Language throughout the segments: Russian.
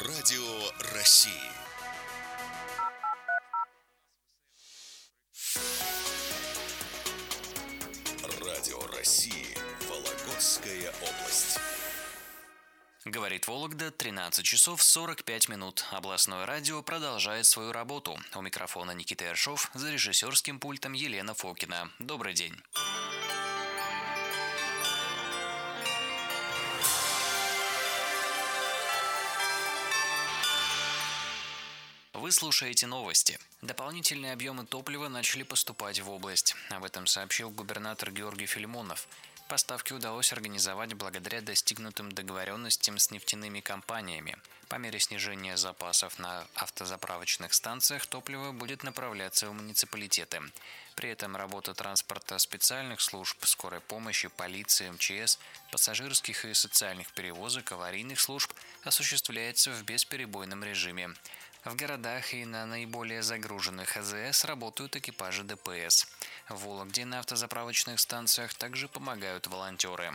Радио России. Радио России. Вологодская область. Говорит Вологда, 13 часов 45 минут. Областное радио продолжает свою работу. У микрофона Никита Ершов, за режиссерским пультом Елена Фокина. Добрый день. Вы слушаете новости. Дополнительные объемы топлива начали поступать в область. Об этом сообщил губернатор Георгий Филимонов. Поставки удалось организовать благодаря достигнутым договоренностям с нефтяными компаниями. По мере снижения запасов на автозаправочных станциях топливо будет направляться в муниципалитеты. При этом работа транспорта специальных служб, скорой помощи, полиции, МЧС, пассажирских и социальных перевозок, аварийных служб осуществляется в бесперебойном режиме. В городах и на наиболее загруженных АЗС работают экипажи ДПС. В Вологде на автозаправочных станциях также помогают волонтеры.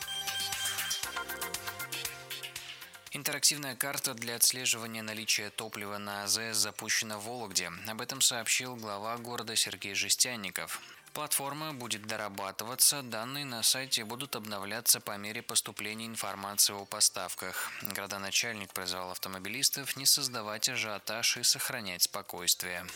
Интерактивная карта для отслеживания наличия топлива на АЗС запущена в Вологде. Об этом сообщил глава города Сергей Жестянников. Платформа будет дорабатываться, данные на сайте будут обновляться по мере поступления информации о поставках. Градоначальник призвал автомобилистов не создавать ажиотаж и сохранять спокойствие.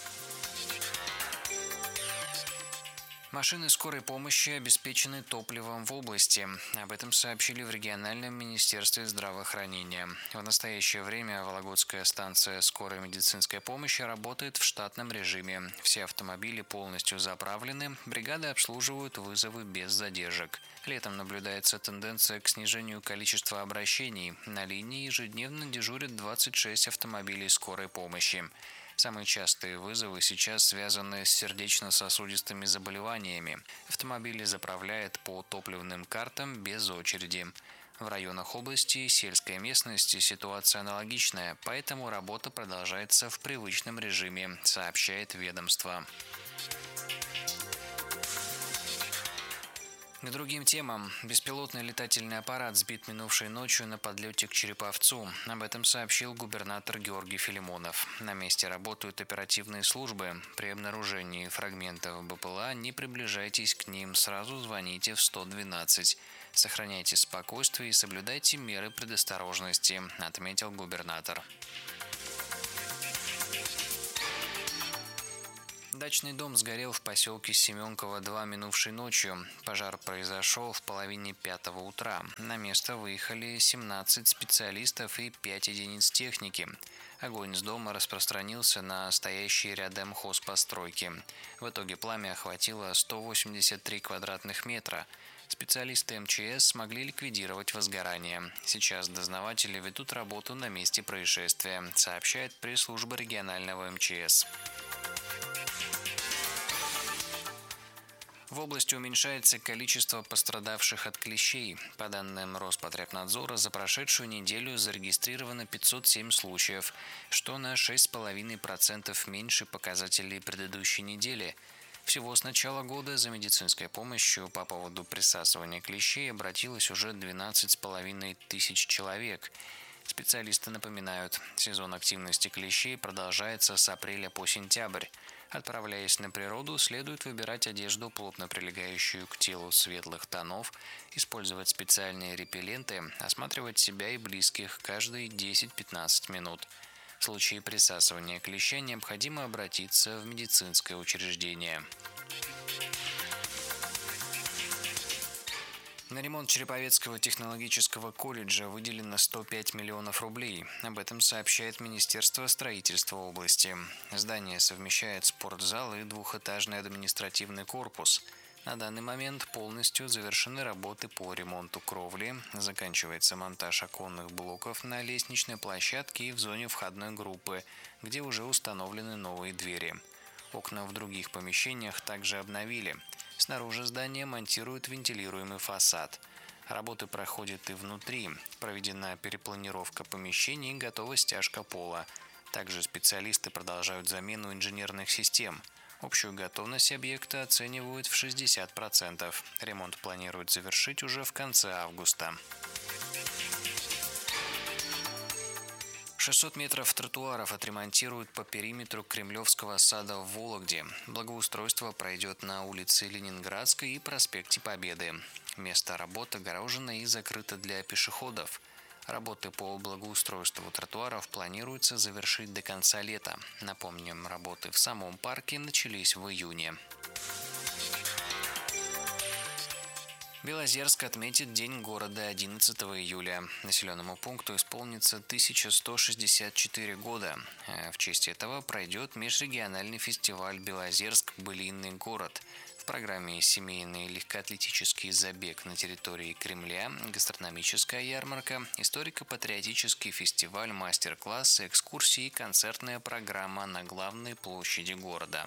Машины скорой помощи обеспечены топливом в области. Об этом сообщили в региональном министерстве здравоохранения. В настоящее время Вологодская станция скорой медицинской помощи работает в штатном режиме. Все автомобили полностью заправлены, бригады обслуживают вызовы без задержек. Летом наблюдается тенденция к снижению количества обращений. На линии ежедневно дежурят 26 автомобилей скорой помощи. Самые частые вызовы сейчас связаны с сердечно-сосудистыми заболеваниями. Автомобили заправляют по топливным картам без очереди. В районах области и сельской местности ситуация аналогичная, поэтому работа продолжается в привычном режиме, сообщает ведомство. К другим темам. Беспилотный летательный аппарат сбит минувшей ночью на подлете к Череповцу. Об этом сообщил губернатор Георгий Филимонов. На месте работают оперативные службы. При обнаружении фрагментов БПЛА не приближайтесь к ним, сразу звоните в 112. Сохраняйте спокойствие и соблюдайте меры предосторожности, отметил губернатор. Дачный дом сгорел в поселке Семенково-2 минувшей ночью. Пожар произошел в половине 5 утра. На место выехали 17 специалистов и 5 единиц техники. Огонь с дома распространился на стоящие рядом хозпостройки. В итоге пламя охватило 183 квадратных метра. Специалисты МЧС смогли ликвидировать возгорание. Сейчас дознаватели ведут работу на месте происшествия, сообщает пресс-служба регионального МЧС. В области уменьшается количество пострадавших от клещей. По данным Роспотребнадзора, за прошедшую неделю зарегистрировано 507 случаев, что на 6,5% меньше показателей предыдущей недели. Всего с начала года за медицинской помощью по поводу присасывания клещей обратилось уже 12,5 тысяч человек. Специалисты напоминают, сезон активности клещей продолжается с апреля по сентябрь. Отправляясь на природу, следует выбирать одежду, плотно прилегающую к телу светлых тонов, использовать специальные репелленты, осматривать себя и близких каждые 10-15 минут. В случае присасывания клеща необходимо обратиться в медицинское учреждение. На ремонт Череповецкого технологического колледжа выделено 105 миллионов рублей. Об этом сообщает Министерство строительства области. Здание совмещает спортзал и двухэтажный административный корпус. На данный момент полностью завершены работы по ремонту кровли, заканчивается монтаж оконных блоков на лестничной площадке и в зоне входной группы, где уже установлены новые двери. Окна в других помещениях также обновили. Снаружи здания монтируют вентилируемый фасад. Работы проходят и внутри. Проведена перепланировка помещений и готова стяжка пола. Также специалисты продолжают замену инженерных систем. Общую готовность объекта оценивают в 60%. Ремонт планируют завершить уже в конце августа. 600 метров тротуаров отремонтируют по периметру Кремлевского сада в Вологде. Благоустройство пройдет на улице Ленинградской и проспекте Победы. Место работы огорожено и закрыто для пешеходов. Работы по благоустройству тротуаров планируется завершить до конца лета. Напомним, работы в самом парке начались в июне. Белозерск отметит День города 11 июля. Населенному пункту исполнится 1164 года. В честь этого пройдет межрегиональный фестиваль «Белозерск. Былинный город». В программе семейный легкоатлетический забег на территории Кремля, гастрономическая ярмарка, историко-патриотический фестиваль, мастер-классы, экскурсии и концертная программа на главной площади города.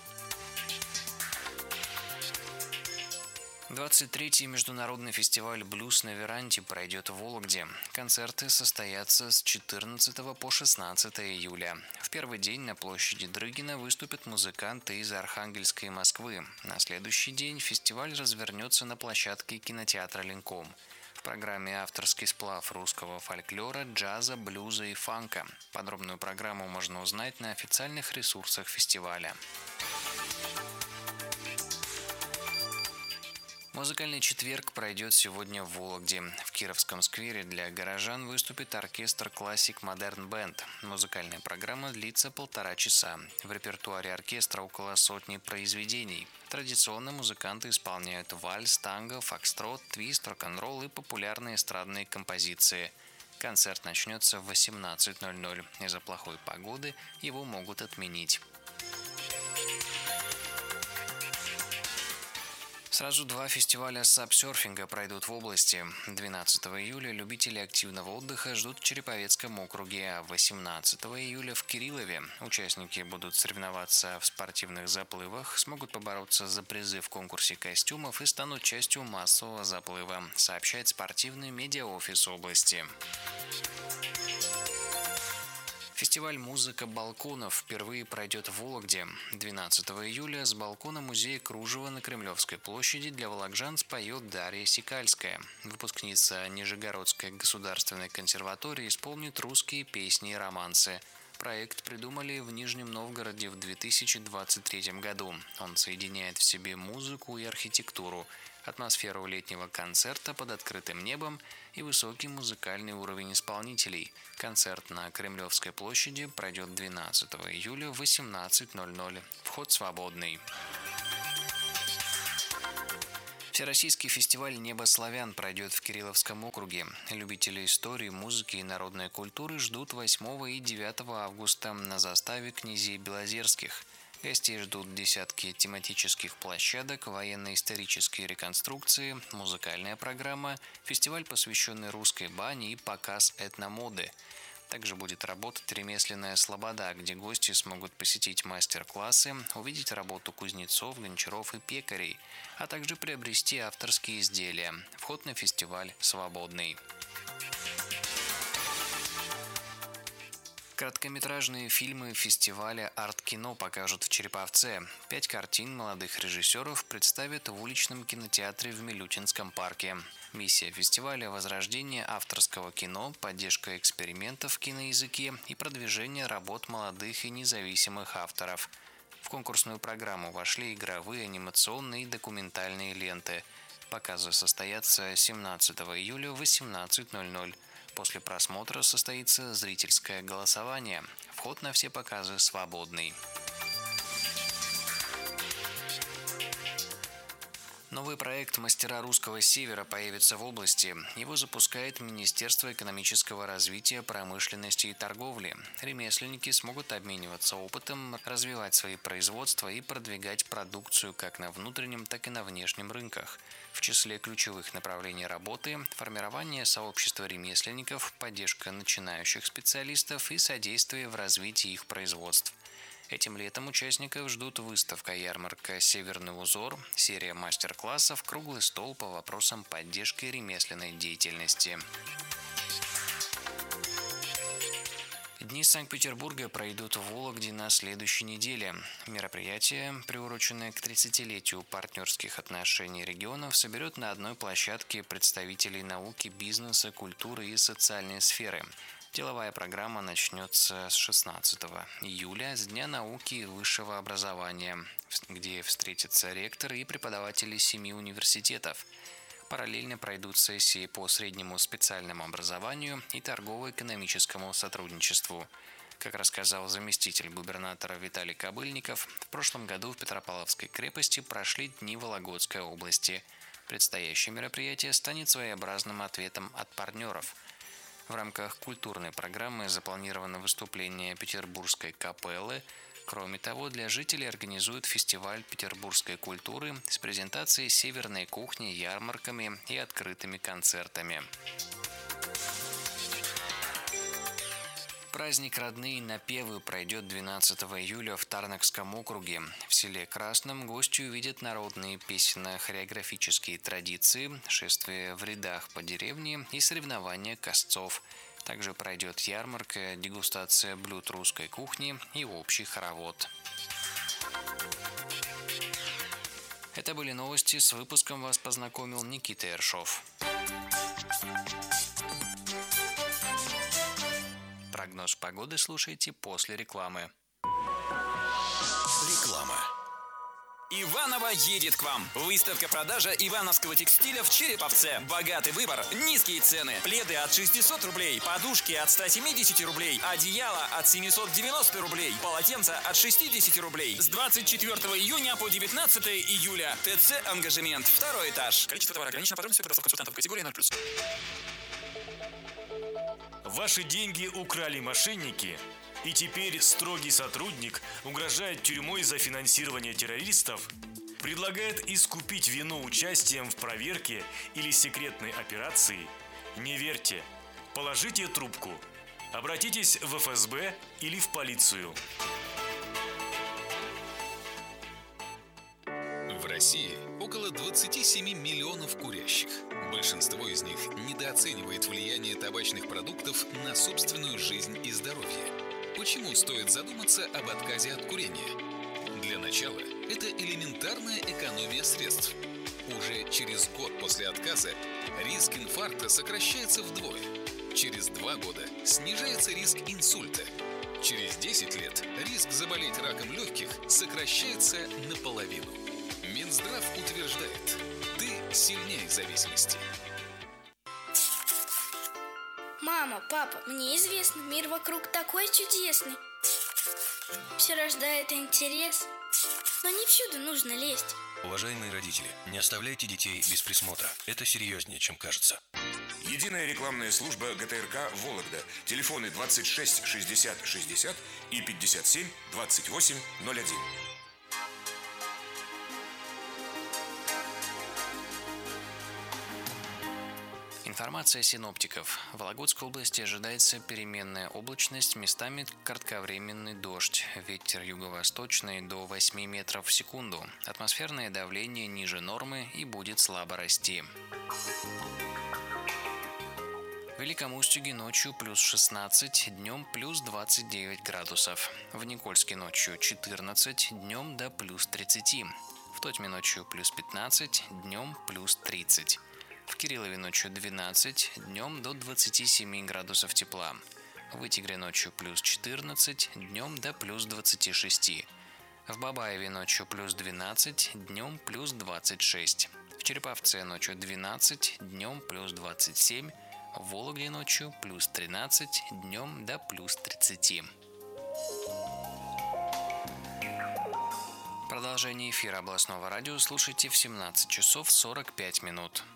23-й международный фестиваль «Блюз на веранде» пройдет в Вологде. Концерты состоятся с 14 по 16 июля. В первый день на площади Дрыгина выступят музыканты из Архангельска и Москвы. На следующий день фестиваль развернется на площадке кинотеатра «Ленком». В программе авторский сплав русского фольклора, джаза, блюза и фанка. Подробную программу можно узнать на официальных ресурсах фестиваля. Музыкальный четверг пройдет сегодня в Вологде. В Кировском сквере для горожан выступит оркестр Classic Modern Band. Музыкальная программа длится 1,5 часа. В репертуаре оркестра около сотни произведений. Традиционно музыканты исполняют вальс, танго, фокстрот, твист, рок-н-ролл и популярные эстрадные композиции. Концерт начнется в 18:00. Из-за плохой погоды его могут отменить. Сразу два фестиваля сапсерфинга пройдут в области. 12 июля любители активного отдыха ждут в Череповецком округе, а 18 июля в Кириллове. Участники будут соревноваться в спортивных заплывах, смогут побороться за призы в конкурсе костюмов и станут частью массового заплыва, сообщает спортивный медиаофис области. Фестиваль «Музыка балконов» впервые пройдет в Вологде. 12 июля с балкона музея кружева на Кремлевской площади для вологжан споет Дарья Сикальская. Выпускница Нижегородской государственной консерватории исполнит русские песни и романсы. Проект придумали в Нижнем Новгороде в 2023 году. Он соединяет в себе музыку и архитектуру, атмосферу летнего концерта под открытым небом и высокий музыкальный уровень исполнителей. Концерт на Кремлевской площади пройдет 12 июля в 18:00. Вход свободный. Всероссийский фестиваль «Небо славян» пройдет в Кирилловском округе. Любители истории, музыки и народной культуры ждут 8 и 9 августа на заставе князей Белозерских. Гостей ждут десятки тематических площадок, военно-исторические реконструкции, музыкальная программа, фестиваль, посвященный русской бане и показ этномоды. Также будет работать ремесленная слобода, где гости смогут посетить мастер-классы, увидеть работу кузнецов, гончаров и пекарей, а также приобрести авторские изделия. Вход на фестиваль свободный. Короткометражные фильмы фестиваля «Арт-кино» покажут в Череповце. 5 картин молодых режиссеров представят в уличном кинотеатре в Милютинском парке. Миссия фестиваля – возрождение авторского кино, поддержка экспериментов в киноязыке и продвижение работ молодых и независимых авторов. В конкурсную программу вошли игровые, анимационные и документальные ленты. Показы состоятся 17 июля в 18:00. После просмотра состоится зрительское голосование. Вход на все показы свободный. Новый проект «Мастера русского севера» появится в области. Его запускает Министерство экономического развития, промышленности и торговли. Ремесленники смогут обмениваться опытом, развивать свои производства и продвигать продукцию как на внутреннем, так и на внешнем рынках. В числе ключевых направлений работы – формирование сообщества ремесленников, поддержка начинающих специалистов и содействие в развитии их производств. Этим летом участников ждут выставка-ярмарка «Северный узор», серия мастер-классов, круглый стол по вопросам поддержки ремесленной деятельности. Дни Санкт-Петербурга пройдут в Вологде на следующей неделе. Мероприятие, приуроченное к 30-летию партнерских отношений регионов, соберет на одной площадке представителей науки, бизнеса, культуры и социальной сферы. Деловая программа начнется с 16 июля, с Дня науки и высшего образования, где встретятся ректоры и преподаватели 7 университетов. Параллельно пройдут сессии по среднему специальному образованию и торгово-экономическому сотрудничеству. Как рассказал заместитель губернатора Виталий Кобыльников, в прошлом году в Петропавловской крепости прошли Дни Вологодской области. Предстоящее мероприятие станет своеобразным ответом от партнеров. В рамках культурной программы запланировано выступление Петербургской капеллы. Кроме того, для жителей организуют фестиваль петербургской культуры с презентацией северной кухни, ярмарками и открытыми концертами. Праздник «Родные напевы» пройдет 12 июля в Тарнакском округе. В селе Красном гости увидят народные песенно-хореографические традиции, шествия в рядах по деревне и соревнования косцов. Также пройдет ярмарка, дегустация блюд русской кухни и общий хоровод. Это были новости. С выпуском вас познакомил Никита Ершов. Прогноз погоды слушайте после рекламы. Реклама. Иваново едет к вам. Выставка-продажа ивановского текстиля в Череповце. Богатый выбор, низкие цены. Пледы от 600 рублей, подушки от 170 рублей, одеяло от 790 рублей, полотенца от 60 рублей. С 24 июня по 19 июля. ТЦ «Ангажемент», 2 этаж. Количество товара ограничено, подробности у консультантов категории 0+. Ваши деньги украли мошенники, и теперь строгий сотрудник угрожает тюрьмой за финансирование террористов, предлагает искупить вину участием в проверке или секретной операции? Не верьте. Положите трубку. Обратитесь в ФСБ или в полицию. В России около 27 миллионов курящих. Большинство из них недооценивает влияние табачных продуктов на собственную жизнь и здоровье. Почему стоит задуматься об отказе от курения? Для начала, это элементарная экономия средств. Уже через год после отказа риск инфаркта сокращается вдвое. Через 2 года снижается риск инсульта. Через 10 лет риск заболеть раком легких сокращается наполовину. Минздрав утверждает, ты сильнее зависимости. Мама, папа, мне известно, мир вокруг такой чудесный. Все рождает интерес, но не всюду нужно лезть. Уважаемые родители, не оставляйте детей без присмотра. Это серьезнее, чем кажется. Единая рекламная служба ГТРК «Вологда». Телефоны 26 60 60 и 57 28 01. Информация синоптиков. В Вологодской области ожидается переменная облачность, местами кратковременный дождь. Ветер юго-восточный до 8 метров в секунду. Атмосферное давление ниже нормы и будет слабо расти. В Великом Устюге ночью плюс 16, днем плюс 29 градусов. В Никольске ночью 14, днем до плюс 30. В Тотьме ночью плюс 15, днем плюс 30. В Кириллове ночью 12, днем до 27 градусов тепла. В Вытегре ночью плюс 14, днем до плюс 26. В Бабаеве ночью плюс 12, днем плюс 26. В Череповце ночью 12, днем плюс 27. В Вологде ночью плюс 13, днем до плюс 30. Продолжение эфира областного радио слушайте в 17 часов 45 минут.